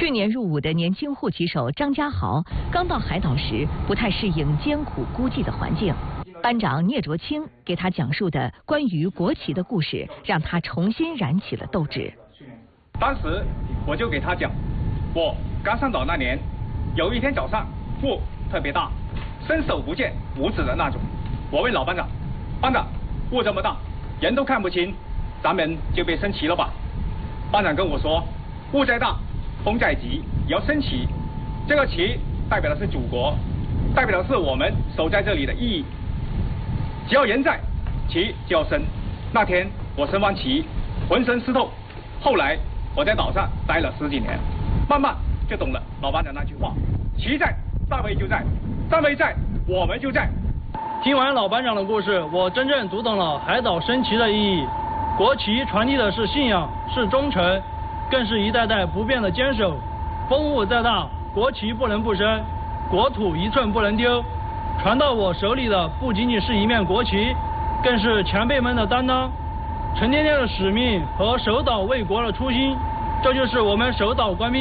去年入伍的年轻护旗手张家豪刚到海岛时，不太适应艰苦孤寂的环境。班长聂卓清给他讲述的关于国旗的故事，让他重新燃起了斗志。 当时我就给他讲，我刚上岛那年，有一天早上雾特别大，伸手不见五指的那种。我问老班长，班长，雾这么大，人都看不清，咱们就别升旗了吧？班长跟我说，雾再大，风再急，也要升旗。这个旗代表的是祖国，代表的是我们守在这里的意义。只要人在，旗就要升。那天我升完旗，浑身湿透。后来我在岛上待了10几年，慢慢就懂了老班长那句话：旗在，单位就在；单位在，我们就在。 听完老班长的故事，我真正读懂了海岛升旗的意义。国旗传递的是信仰，是忠诚，更是一代代不变的坚守。风雾再大，国旗不能不升，国土一寸不能丢。传到我手里的不仅仅是一面国旗，更是前辈们的担当，沉甸甸的使命和守岛卫国的初心。这就是我们守岛官兵